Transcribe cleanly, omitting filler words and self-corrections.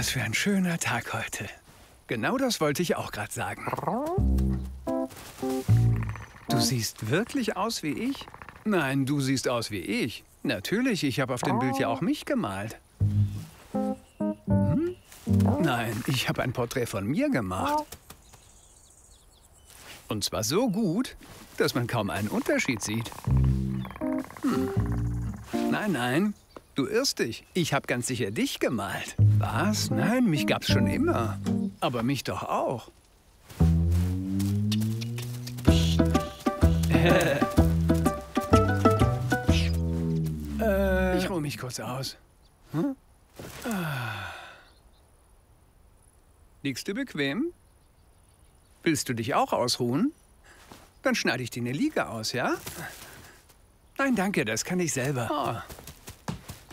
Was für ein schöner Tag heute. Genau das wollte ich auch gerade sagen. Du siehst wirklich aus wie ich? Nein, du siehst aus wie ich. Natürlich, ich habe auf dem Bild ja auch mich gemalt. Hm? Nein, ich habe ein Porträt von mir gemacht. Und zwar so gut, dass man kaum einen Unterschied sieht. Nein, nein, du irrst dich. Ich habe ganz sicher dich gemalt. Was? Nein, mich gab's schon immer. Aber mich doch auch. Ich ruhe mich kurz aus. Hm? Liegst du bequem? Willst du dich auch ausruhen? Dann schneide ich dir eine Liege aus, ja? Nein, danke, das kann ich selber. Oh.